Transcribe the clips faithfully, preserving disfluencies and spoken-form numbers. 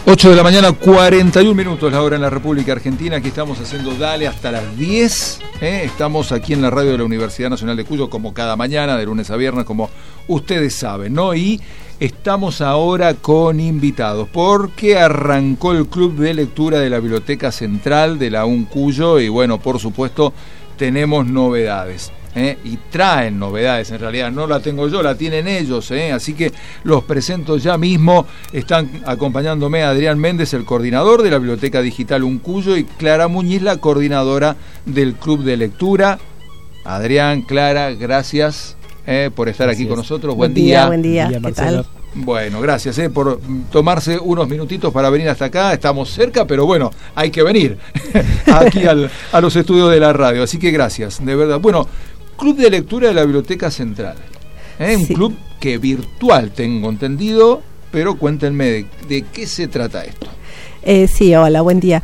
ocho de la mañana, cuarenta y un minutos la hora en la República Argentina. Aquí estamos haciendo Dale hasta las diez. ¿eh? Estamos aquí en la radio de la Universidad Nacional de Cuyo, como cada mañana, de lunes a viernes, como ustedes saben, ¿no? Y estamos ahora con invitados, porque arrancó el Club de Lectura de la Biblioteca Central de la U N Cuyo. Y bueno, por supuesto, tenemos novedades. ¿Eh? Y traen novedades, en realidad no la tengo yo, la tienen ellos, ¿eh? Así que los presento ya mismo. Están acompañándome Adrián Méndez, el coordinador de la Biblioteca Digital U N Cuyo, y Clara Muñiz, la coordinadora del Club de Lectura. Adrián, Clara, gracias eh, por estar gracias. aquí con nosotros. Buen, buen día. Buen día, buen día. ¿Qué tal? Bueno, gracias eh, por tomarse unos minutitos para venir hasta acá. Estamos cerca, pero bueno, hay que venir aquí al, a los estudios de la radio. Así que gracias, de verdad. Bueno, Club de Lectura de la Biblioteca Central. ¿eh? Un sí. club que virtual, tengo entendido, pero cuéntenme de, de qué se trata esto. Eh, sí, hola, buen día.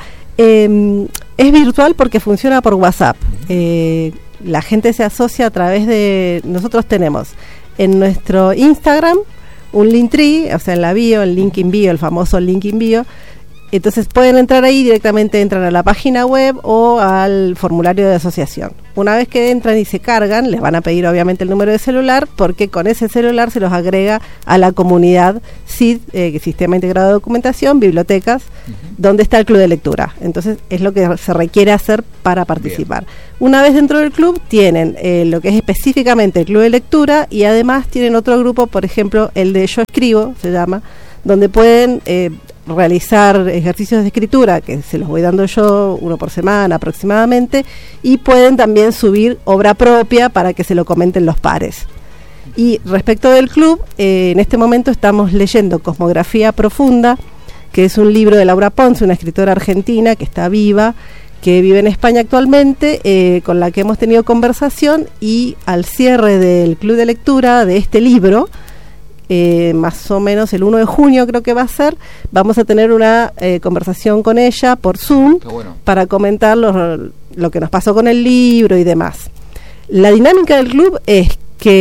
Eh, es virtual porque funciona por WhatsApp. Eh, la gente se asocia a través de... Nosotros tenemos en nuestro Instagram un Linktree, o sea, en la bio, el link in bio, el famoso link in bio. Entonces pueden entrar ahí, directamente entran a la página web o al formulario de asociación. Una vez que entran y se cargan, les van a pedir obviamente el número de celular, porque con ese celular se los agrega a la comunidad S I D, eh, Sistema Integrado de Documentación, Bibliotecas, uh-huh. donde está el Club de Lectura. Entonces es lo que se requiere hacer para participar. Bien. Una vez dentro del club tienen eh, lo que es específicamente el Club de Lectura, y además tienen otro grupo, por ejemplo el de Yo Escribo, se llama, donde pueden... Eh, realizar ejercicios de escritura, que se los voy dando yo, uno por semana aproximadamente, y pueden también subir obra propia para que se lo comenten los pares. Y respecto del club, eh, en este momento estamos leyendo Cosmografía Profunda, que es un libro de Laura Ponce, una escritora argentina que está viva, que vive en España actualmente, eh, con la que hemos tenido conversación, y al cierre del club de lectura de este libro, Eh, más o menos el uno de junio creo que va a ser, vamos a tener una eh, conversación con ella por Zoom, bueno. para comentar lo, lo que nos pasó con el libro y demás. La dinámica del club es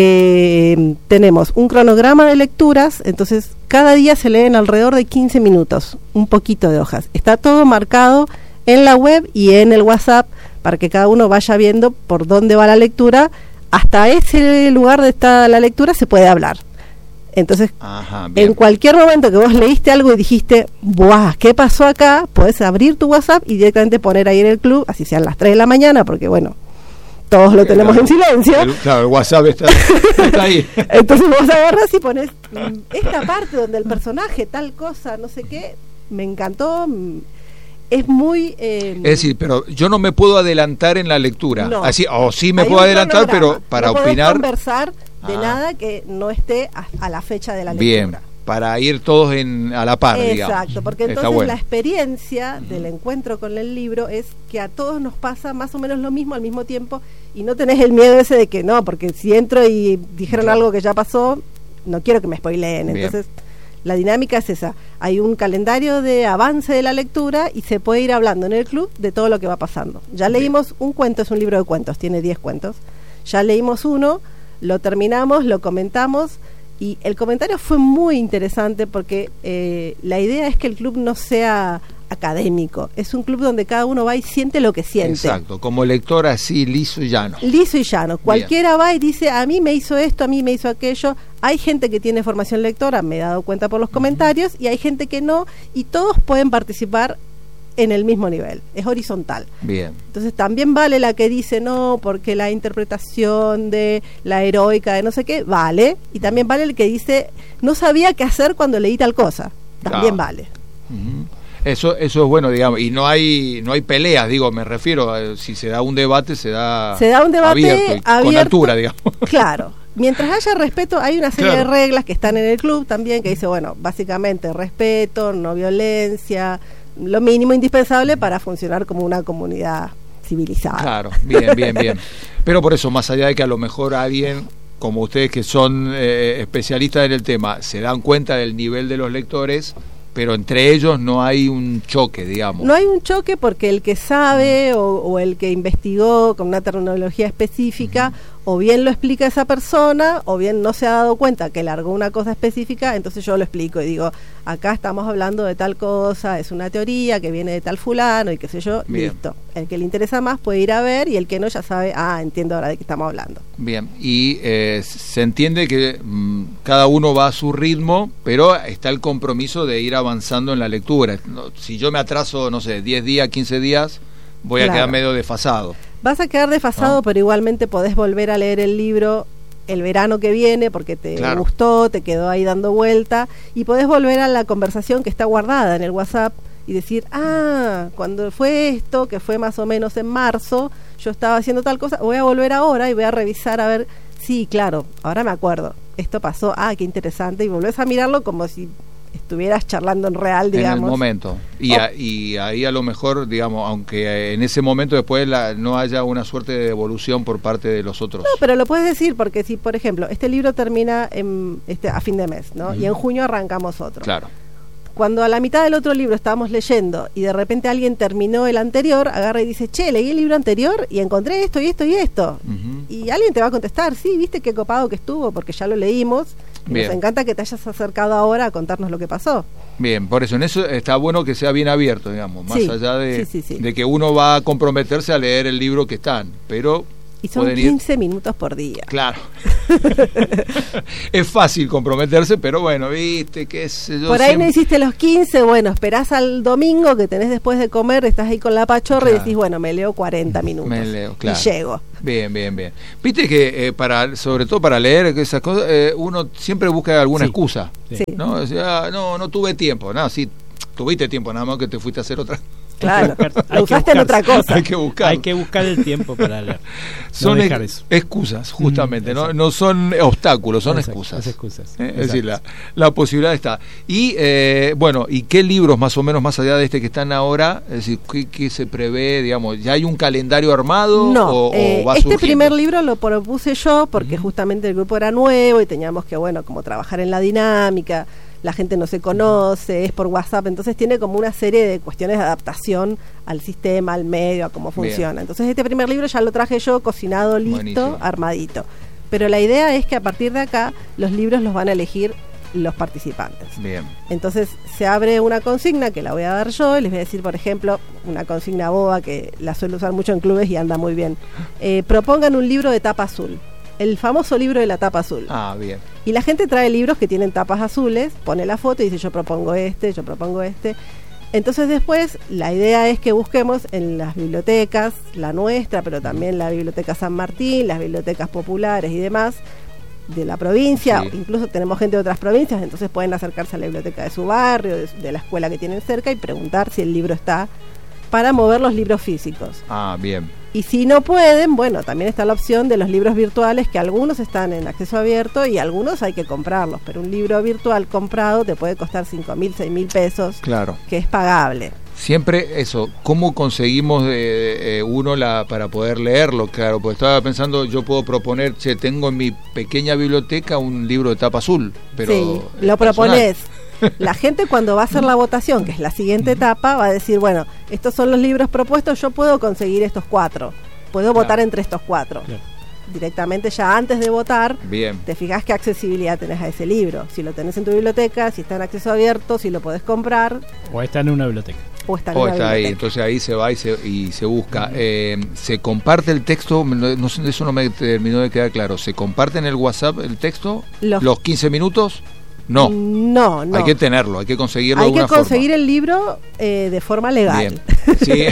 que eh, tenemos un cronograma de lecturas, entonces cada día se leen alrededor de quince minutos, un poquito de hojas. Está todo marcado en la web y en el WhatsApp para que cada uno vaya viendo por dónde va la lectura. Hasta ese lugar donde está la lectura se puede hablar. Entonces, Ajá, en cualquier momento que vos leíste algo y dijiste, ¡buah! ¿Qué pasó acá? Podés abrir tu WhatsApp y directamente poner ahí en el club, así sean las tres de la mañana, porque bueno, todos lo tenemos claro, en silencio. El, claro, el WhatsApp está, está ahí. Entonces vos agarras y pones esta parte donde el personaje, tal cosa, no sé qué, me encantó. Es muy... Eh, es decir, pero yo no me puedo adelantar en la lectura. No. Así, o oh, sí me puedo adelantar, pero para no opinar... conversar de ah. nada que no esté a, a la fecha de la lectura. Bien, para ir todos en, a la par, Exacto, digamos. Exacto, porque entonces bueno. la experiencia uh-huh. del encuentro con el libro es que a todos nos pasa más o menos lo mismo al mismo tiempo, y no tenés el miedo ese de que no, porque si entro y dijeron claro. algo que ya pasó, no quiero que me spoileen. Bien. Entonces la dinámica es esa, hay un calendario de avance de la lectura y se puede ir hablando en el club de todo lo que va pasando. Ya Bien. leímos un cuento, es un libro de cuentos, tiene diez cuentos, ya leímos uno, lo terminamos, lo comentamos, y el comentario fue muy interesante porque eh, la idea es que el club no sea académico, es un club donde cada uno va y siente lo que siente. Exacto, como lector así, liso y llano. Liso y llano, cualquiera Bien. va y dice, a mí me hizo esto, a mí me hizo aquello. Hay gente que tiene formación lectora, me he dado cuenta por los uh-huh. comentarios, y hay gente que no, y todos pueden participar en el mismo nivel, es horizontal. Bien. Entonces también vale la que dice no, porque la interpretación de la heroica de no sé qué, vale, y también vale el que dice no sabía qué hacer cuando leí tal cosa, también ah. vale. Uh-huh. Eso eso es bueno, digamos, y no hay no hay peleas, digo, me refiero a, si se da un debate, se da se da un debate abierto, abierto con altura, digamos. Claro. Mientras haya respeto, hay una serie claro. de reglas que están en el club también, que dice, bueno, básicamente respeto, no violencia, lo mínimo indispensable para funcionar como una comunidad civilizada. Claro, bien, bien, bien. Pero por eso, más allá de que a lo mejor alguien como ustedes que son eh, especialistas en el tema, se dan cuenta del nivel de los lectores, pero entre ellos no hay un choque, digamos. No hay un choque porque el que sabe mm. o, o el que investigó con una terminología específica mm. o bien lo explica esa persona, o bien no se ha dado cuenta que largó una cosa específica, entonces yo lo explico y digo, acá estamos hablando de tal cosa, es una teoría que viene de tal fulano y qué sé yo, Bien. listo. El que le interesa más puede ir a ver y el que no ya sabe, ah, entiendo ahora de qué estamos hablando. Bien, y eh, se entiende que mmm, cada uno va a su ritmo, pero está el compromiso de ir avanzando en la lectura. No, si yo me atraso, no sé, diez días, quince días, voy Claro. a quedar medio desfasado. Vas a quedar desfasado, ¿No? pero igualmente podés volver a leer el libro el verano que viene porque te Claro. gustó, te quedó ahí dando vuelta y podés volver a la conversación que está guardada en el WhatsApp y decir, ah, cuando fue esto, que fue más o menos en marzo, yo estaba haciendo tal cosa, voy a volver ahora y voy a revisar a ver, sí, claro, ahora me acuerdo, esto pasó, ah, qué interesante, y volvés a mirarlo como si estuvieras charlando en real, digamos. En el momento. Y, Oh. a- y ahí a lo mejor, digamos, aunque eh, en ese momento después la, no haya una suerte de devolución por parte de los otros. No, pero lo puedes decir porque si, por ejemplo, este libro termina en, este, a fin de mes, ¿no? Ujú. Y en junio arrancamos otro. Claro. Cuando a la mitad del otro libro estábamos leyendo y de repente alguien terminó el anterior, agarra y dice, che, leí el libro anterior y encontré esto y esto y esto. Ujú. Y alguien te va a contestar, sí, viste qué copado que estuvo porque ya lo leímos. Y Bien. nos encanta que te hayas acercado ahora a contarnos lo que pasó. Bien, por eso en eso está bueno que sea bien abierto, digamos, más Sí, allá de, sí, sí, sí. de que uno va a comprometerse a leer el libro que están, pero Y son pueden ir. quince minutos por día. Claro. Es fácil comprometerse, pero bueno, viste, qué sé yo. Por ahí siempre- no hiciste los quince, bueno, esperás al domingo que tenés después de comer, estás ahí con la pachorra y Claro. decís, bueno, me leo cuarenta minutos. Me leo, claro. Y llego. Bien, bien, bien. Viste que eh, para, sobre todo para leer esas cosas, eh, uno siempre busca alguna Sí. excusa, Sí. ¿no? O sea, no, no tuve tiempo. No, sí, tuviste tiempo, nada más que te fuiste a hacer otra. Claro, Hay que buscar- hay lo que usaste en buscar- otra cosa. Hay que buscar. Hay que buscar el tiempo para leer. Son no dejar ex- eso. excusas, justamente, Mm, ¿no? exacto. No son obstáculos, son Exacto, excusas. las excusas. Eh, Es decir, la, Exacto. la posibilidad está. Y eh, bueno, ¿y qué libros más o menos más allá de este que están ahora? Es decir, ¿qué, qué se prevé? Digamos, ¿ya hay un calendario armado? No, o, o eh, va este surgiendo? primer libro lo propuse yo porque Ujú. justamente el grupo era nuevo y teníamos que, bueno, como trabajar en la dinámica, la gente no se conoce, es por WhatsApp, entonces tiene como una serie de cuestiones de adaptación al sistema, al medio, a cómo Bien. funciona. Entonces este primer libro ya lo traje yo, cocinado, listo, Buenísimo. armadito. Pero la idea es que a partir de acá los libros los van a elegir los participantes. Bien. Entonces se abre una consigna que la voy a dar yo y les voy a decir, por ejemplo, una consigna boba que la suelo usar mucho en clubes y anda muy bien. Eh, propongan un libro de tapa azul, el famoso libro de la tapa azul. Ah, bien. Y la gente trae libros que tienen tapas azules, pone la foto y dice yo propongo este, yo propongo este. Entonces después la idea es que busquemos en las bibliotecas, la nuestra, pero también la Biblioteca San Martín, las bibliotecas populares y demás, de la provincia, Sí. incluso tenemos gente de otras provincias, entonces pueden acercarse a la biblioteca de su barrio, de, de la escuela que tienen cerca y preguntar si el libro está para mover los libros físicos. Ah, bien. Y si no pueden, bueno, también está la opción de los libros virtuales, que algunos están en acceso abierto y algunos hay que comprarlos, pero un libro virtual comprado te puede costar cinco mil, seis mil pesos, Claro. que es pagable. Siempre eso, ¿cómo conseguimos eh, eh, uno la para poder leerlo? Claro, pues estaba pensando, yo puedo proponer, che, tengo en mi pequeña biblioteca un libro de tapa azul, pero sí, es lo personal. propones. La gente cuando va a hacer la votación, que es la siguiente etapa, va a decir, bueno, estos son los libros propuestos, yo puedo conseguir estos cuatro, puedo Claro. votar entre estos cuatro. Claro. Directamente ya antes de votar, Bien. te fijas qué accesibilidad tenés a ese libro, si lo tenés en tu biblioteca, si está en acceso abierto, si lo podés comprar O está en una biblioteca. o está en O una está ahí, biblioteca. entonces ahí se va y se, y se busca. Eh, ¿Se comparte el texto? No, no sé, eso no me terminó de quedar claro. ¿Se comparte en el WhatsApp el texto? Los- ¿Los quince minutos? No. No, no. Hay que tenerlo, hay que conseguirlo Hay de que alguna conseguir forma. el libro eh, de forma legal. Bien. Sí.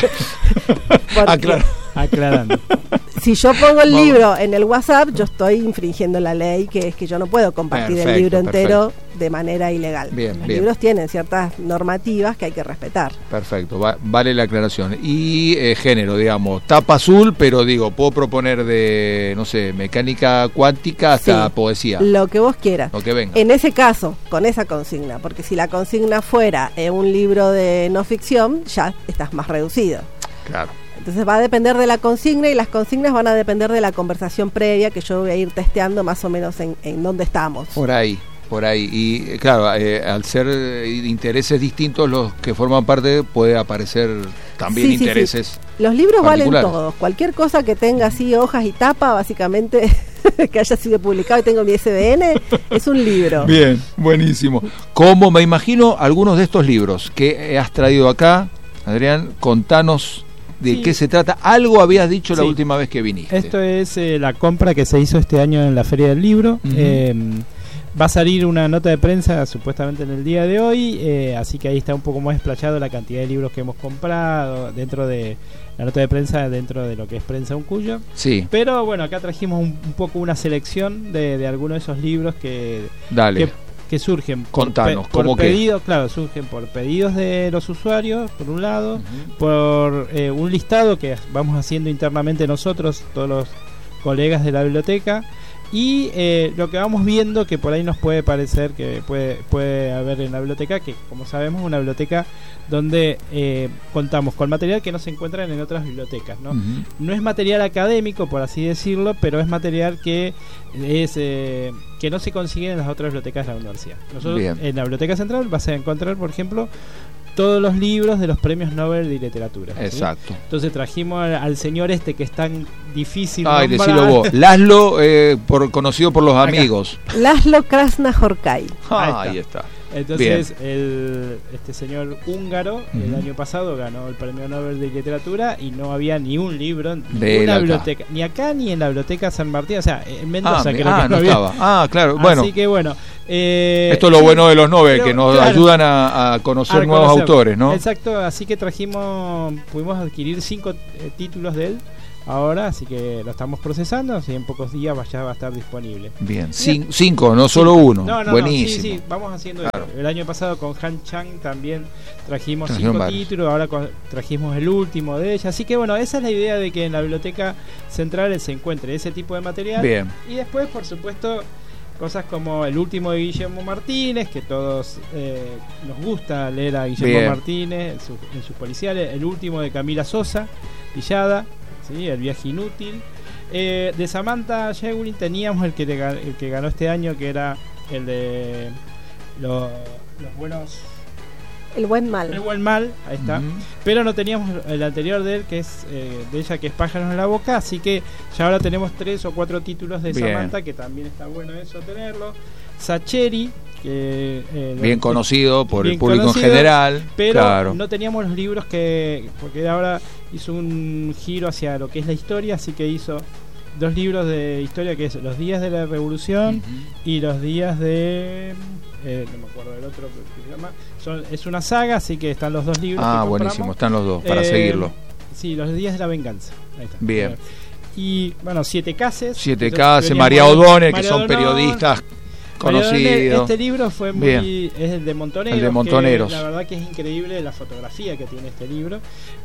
Porque Ah, claro. Aclarando. si yo pongo el Vamos. libro en el WhatsApp, yo estoy infringiendo la ley, que es que yo no puedo compartir Perfecto, el libro entero perfecto. de manera ilegal. Bien, Los bien. libros tienen ciertas normativas que hay que respetar. Perfecto, va- vale la aclaración. Y eh, género, digamos, tapa azul, pero digo, puedo proponer de, no sé, mecánica cuántica hasta Sí, poesía, Lo que vos quieras. lo que venga. En ese caso, con esa consigna, porque si la consigna fuera eh, un libro de no ficción, ya estás más reducido. Claro. Entonces va a depender de la consigna y las consignas van a depender de la conversación previa que yo voy a ir testeando más o menos en, en dónde estamos. Por ahí, por ahí. Y eh, claro, eh, al ser eh, intereses distintos los que forman parte, puede aparecer también Sí, sí, intereses. sí. Los libros valen particulares. todos. Cualquier cosa que tenga así hojas y tapa, básicamente, que haya sido publicado y tengo mi I S B N, es un libro. Bien, buenísimo. Como me imagino algunos de estos libros que has traído acá, Adrián, contanos de Sí. qué se trata. Algo habías dicho la Sí. última vez que viniste. Esto es eh, la compra que se hizo este año en la Feria del Libro. Ujú. Eh, va a salir una nota de prensa supuestamente en el día de hoy, eh, así que ahí está un poco más explayado la cantidad de libros que hemos comprado dentro de la nota de prensa, dentro de lo que es Prensa Uncuyo. Sí, Pero bueno, acá trajimos un, un poco una selección de, de algunos de esos libros que, dale. que, que surgen por, Contanos, pe- por ¿cómo qué? pedidos, claro, surgen por pedidos de los usuarios, por un lado, Ujú. por eh, un listado que vamos haciendo internamente nosotros, todos los colegas de la biblioteca, y eh, lo que vamos viendo que por ahí nos puede parecer que puede, puede haber en la biblioteca, que como sabemos es una biblioteca donde eh, contamos con material que no se encuentra en otras bibliotecas, ¿no? Ujú. No es material académico, por así decirlo, pero es material que es eh, que no se consigue en las otras bibliotecas de la universidad. Nosotros Bien. en la biblioteca central vas a encontrar, por ejemplo, todos los libros de los premios Nobel de literatura, ¿sí? Exacto. Entonces trajimos al, al señor este que es tan difícil Ay, nombrar. decilo vos. Laszlo, eh, por, conocido por los Acá. amigos. Laszlo Krasznahorkai. Ah, Ahí ahí está. Entonces, el, este señor húngaro el Ujú. año pasado ganó el premio Nobel de literatura y no había ni un libro en De él ninguna acá. biblioteca, ni acá ni en la biblioteca San Martín, o sea, en Ah, Mendoza me- creo ah, que no había. estaba. Ah, claro. Bueno, Así que bueno. eh, esto es lo sí, bueno de los Nobel, pero, que nos claro, ayudan a, a conocer a nuevos conocer. autores, ¿no? Exacto, así que trajimos, pudimos adquirir cinco eh, títulos de él ahora, así que lo estamos procesando, así en pocos días va- ya va a estar disponible. Bien, Cin- cinco, no solo uno. No, no, Buenísimo. no, sí, sí, vamos haciendo Claro. esto. El año pasado con Han Chang también trajimos Trajeron cinco varios. títulos, ahora con- trajimos el último de ella. Así que bueno, esa es la idea de que en la biblioteca central se encuentre ese tipo de material. Bien. Y después, por supuesto, cosas como el último de Guillermo Martínez, que todos eh, nos gusta leer a Guillermo Bien. Martínez en, sus- en sus policiales. El último de Camila Sosa, Villada, ¿sí? El viaje inútil. Eh, de Samantha Schweblin teníamos el que, le ga- el que ganó este año, que era el de lo- los buenos... El buen mal. El buen mal, ahí está. Ujú. Pero no teníamos el anterior de él, que es eh, de ella, que es Pájaros en la boca. Así que ya ahora tenemos tres o cuatro títulos de Bien. Samantha, que también está bueno eso tenerlo. Sacheri, que eh, Bien que- conocido por bien el público conocido, en general. pero claro. no teníamos los libros que, porque ahora hizo un giro hacia lo que es la historia, así que hizo dos libros de historia, que es Los días de la revolución Ujú. y Los días de eh, no me acuerdo del otro que se llama. Son, es una saga, así que están los dos libros. Ah, que compramos. buenísimo, están los dos para Eh, seguirlo. Sí, Los días de la venganza. Ahí está. Bien. Y bueno, Siete Cases. Siete Entonces, K, veníamos María de- O'Donnell, que María son O'Donnell. periodistas María O'Donnell, conocidos. Este libro fue muy. Bien. Es el de Montoneros. El de que Montoneros. la verdad que es increíble la fotografía que tiene este libro.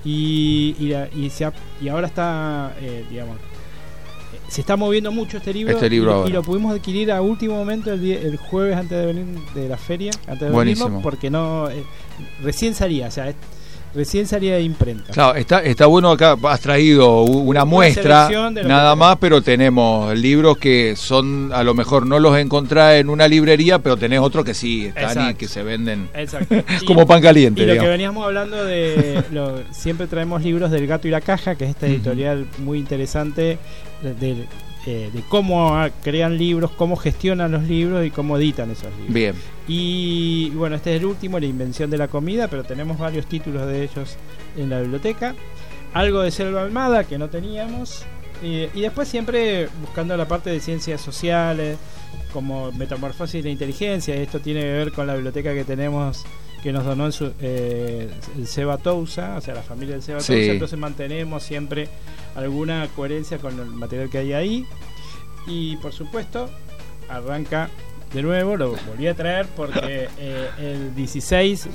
Y, y, la- y, se ha- y ahora está, eh, digamos. eh, Se está moviendo mucho este libro, Este libro y, ahora. y lo pudimos adquirir a último momento el, día- el jueves antes de venir de la feria, antes de Buenísimo. venirnos, porque no eh, recién salía, o sea, es- recién salía de imprenta. Claro, está, está bueno acá, has traído u- una muestra, selección de lo que nada tenemos. más, pero tenemos libros que son, a lo mejor no los encontrás en una librería, pero tenés otros que sí están y Exacto. que se venden Exacto. Y- como pan caliente. Y lo que digamos. veníamos hablando de. Lo, siempre traemos libros del Gato y la Caja, que es esta Ujú. editorial muy interesante de, de, eh, de cómo ah, crean libros, cómo gestionan los libros y cómo editan esos libros. Bien, Y bueno, este es el último, La invención de la comida, pero tenemos varios títulos de ellos en la biblioteca. Algo de Selva Almada que no teníamos. Eh, y después siempre buscando la parte de ciencias sociales, como Metamorfosis de la Inteligencia. Esto tiene que ver con la biblioteca que tenemos, que nos donó en su, eh, el Seba Tousa, o sea, la familia del Seba Sí. Tousa. Entonces mantenemos siempre alguna coherencia con el material que hay ahí. Y por supuesto, arranca de nuevo, lo volví a traer porque eh, el dieciséis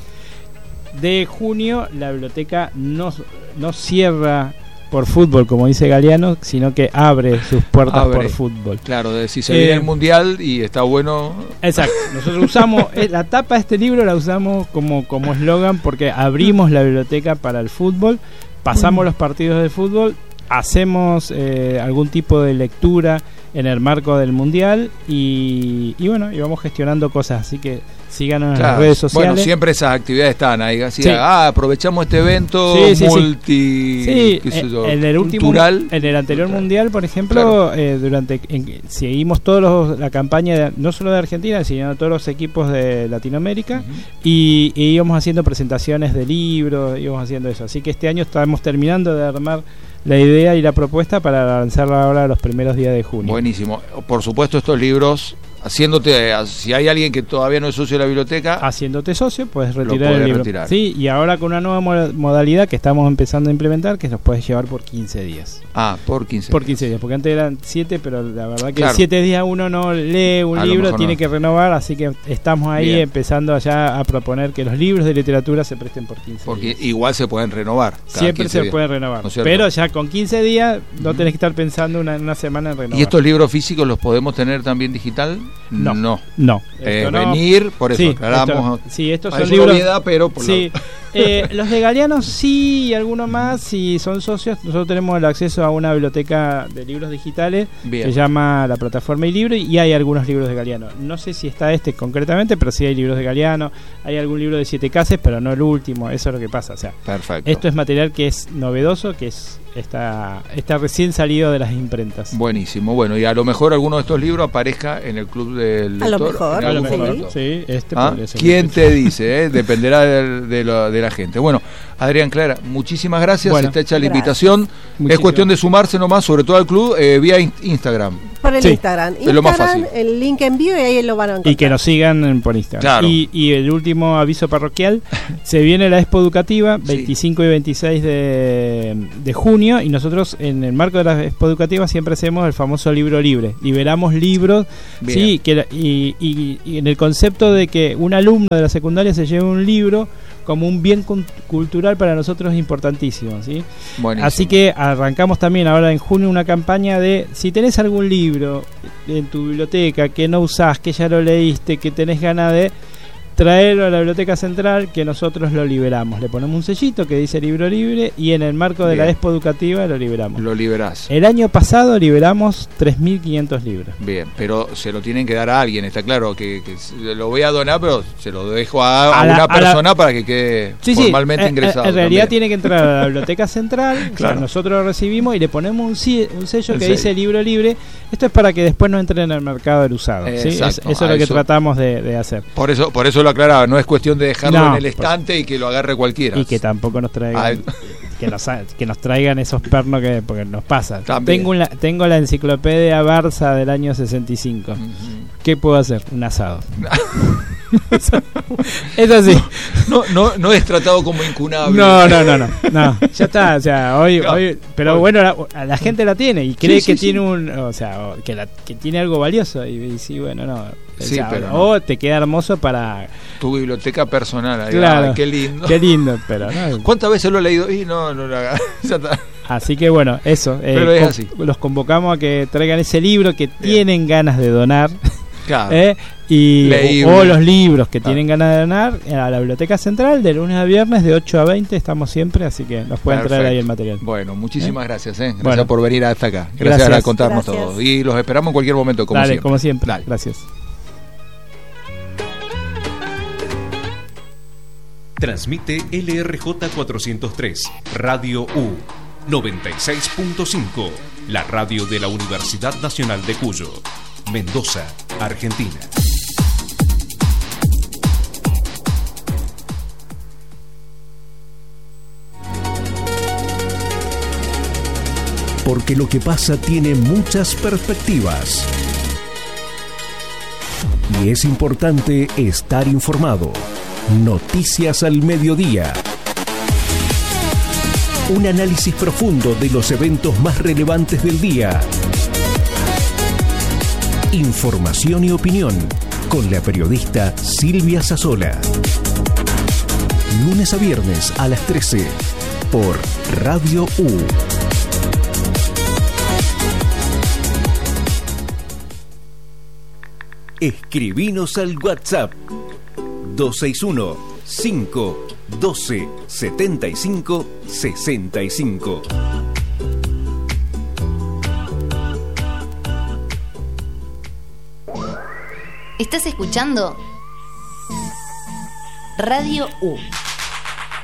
de junio la biblioteca no, no cierra por fútbol, como dice Galeano, sino que abre sus puertas Abre. por fútbol. claro, de si se Eh, viene el mundial y está bueno. Exacto, nosotros usamos eh, la tapa de este libro, la usamos como como eslogan porque abrimos la biblioteca para el fútbol, pasamos los partidos de fútbol, hacemos eh, algún tipo de lectura en el marco del mundial y, y bueno, y vamos gestionando cosas, así que síganos en Claro. las redes sociales. Bueno, siempre esas actividades están ahí. Así, Sí. ah, aprovechamos este evento Sí, sí, sí. multi. Sí, qué sé yo, en el último, cultural. en el anterior Cultural. mundial, por ejemplo, eh, durante en- seguimos todos los, la campaña de- no solo de Argentina, sino de todos los equipos de Latinoamérica, Ujú. y, y íbamos haciendo presentaciones de libros, íbamos haciendo eso. Así que este año estamos terminando de armar la idea y la propuesta para lanzarla ahora los primeros días de junio. Buenísimo. Por supuesto, estos libros, haciéndote, si hay alguien que todavía no es socio de la biblioteca, Haciéndote socio, puedes Lo retirar el podés libro. retirar. Sí, y ahora con una nueva mo- modalidad que estamos empezando a implementar, que los puedes llevar por quince días. ah, por quince. Por quince días, porque antes eran siete, pero la verdad que Claro. siete días uno no lee un A lo libro, mejor tiene no. que renovar, así que estamos ahí Bien. empezando ya a proponer que los libros de literatura se presten por quince Porque días. igual se pueden renovar. cada Siempre quince se días. puede renovar, ¿No es cierto? pero ya con quince días no tenés que estar pensando una, una semana en renovar. ¿Y estos libros físicos los podemos tener también digital? No. No. No. Eh, esto no. venir, por eso Sí, aclaramos. esto- sí, estos son Parece una libros. obviedad, pero por Sí, la- eh, los de Galeano sí, y algunos más, si son socios, nosotros tenemos el acceso a una biblioteca de libros digitales Bien. que se llama la plataforma y libro, y hay algunos libros de Galeano. No sé si está este concretamente, pero sí hay libros de Galeano, hay algún libro de Siete Cases, pero no el último, eso es lo que pasa. O sea, Perfecto. esto es material que es novedoso, que es está, está recién salido de las imprentas. Buenísimo. Bueno, y a lo mejor alguno de estos libros aparezca en el club del A lo lector, mejor, en A lo algún sí. mejor, momento. sí, este ¿Ah? podría ser. ¿Quién te dice? eh? Dependerá de, de, lo- de la gente. Bueno, Adrián Clara, muchísimas gracias. Bueno. Está hecha la Gracias. invitación. Es Muchísimas. cuestión de sumarse nomás, sobre todo al club, eh, vía in- Instagram. Por el Sí, Instagram. es lo más Instagram, fácil. el link en vivo y ahí lo van a encontrar. Y que nos sigan en- por Instagram. Claro. Y, y el último aviso parroquial, se viene la Expo Educativa, Sí. veinticinco y veintiséis de, de junio, y nosotros en el marco de la Expo Educativa siempre hacemos el famoso libro libre. Liberamos libros, Bien. sí, que, la- y, y- y en el concepto de que un alumno de la secundaria se lleve un libro como un bien cult- cultural para nosotros es importantísimo, ¿sí? Buenísimo. Así que arrancamos también ahora en junio una campaña de si tenés algún libro en tu biblioteca que no usás, que ya lo leíste, que tenés ganas de traerlo a la biblioteca central, que nosotros lo liberamos. Le ponemos un sellito que dice libro libre y en el marco de la Bien. Expo Educativa lo liberamos. Lo liberás. El año pasado liberamos tres mil quinientos libros. Bien, pero se lo tienen que dar a alguien, está claro que, que se- lo voy a donar, pero se lo dejo a, a A la- una a la- persona para que quede Sí, sí, formalmente eh, eh, ingresado. en realidad también. tiene que entrar a la biblioteca central, o sea, Claro. nosotros lo recibimos y le ponemos un, si- un sello El que sello. dice libro libre. Esto es para que después no entren al mercado del usado. ¿sí? Es- Exacto, eso a es lo que eso- tratamos de, de hacer. Por eso, por eso lo aclaraba, no es cuestión de dejarlo No, en el por- estante y que lo agarre cualquiera. Y que tampoco nos traigan Ay. que nos, que nos traigan esos pernos que porque nos pasa. También. Tengo una, tengo la enciclopedia Barça del año sesenta y cinco. Ujú. ¿Qué puedo hacer? Un asado. Es así. No, no, no es tratado como incunable. No, no, no, no, no. Ya está, o sea, hoy, Claro. hoy pero Hoy. bueno, la, a la gente la tiene y cree Sí, que sí, tiene sí. un, o sea, o que, la, que tiene algo valioso y, y sí, bueno, no. O Sí, sea, pero o no. te queda hermoso para, Tu biblioteca personal, ahí, claro, ay, qué lindo. qué lindo, pero no. ¿Cuántas veces lo he leído? Y no, no lo haga. Ya está. Así que bueno, eso. eh, Pero es con- así. Los convocamos a que traigan ese libro que tienen ganas de donar. Claro. ¿eh? Y, Leíble. o, o los libros que Claro. tienen ganas de donar a la Biblioteca Central de lunes a viernes de ocho a veinte. Estamos siempre, así que nos pueden traer Perfecto. ahí el material. Bueno, muchísimas gracias, ¿eh? Gracias Bueno. por venir hasta acá. Gracias, Gracias. por contarnos Gracias. todo. Y los esperamos en cualquier momento, como Dale, siempre. como siempre. Dale. Gracias. Transmite L R J cuatrocientos tres, Radio U, noventa y seis punto cinco, la radio de la Universidad Nacional de Cuyo, Mendoza, Argentina. Porque lo que pasa tiene muchas perspectivas. Y es importante estar informado. Noticias al mediodía. Un análisis profundo de los eventos más relevantes del día. Información y opinión con la periodista Silvia Sazzola. Lunes a viernes a las trece por Radio U. Escribinos al WhatsApp dos seis uno, cinco uno dos, setenta y cinco sesenta y cinco. ¿Estás escuchando? Radio U.